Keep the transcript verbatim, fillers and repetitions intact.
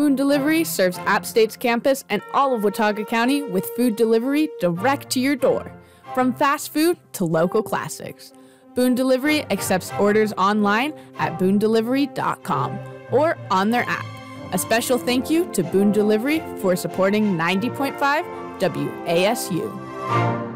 Boone Delivery serves App State's campus and all of Watauga County with food delivery direct to your door. From fast food to local classics, Boone Delivery accepts orders online at boone delivery dot com or on their app. A special thank you to Boone Delivery for supporting ninety point five W A S U.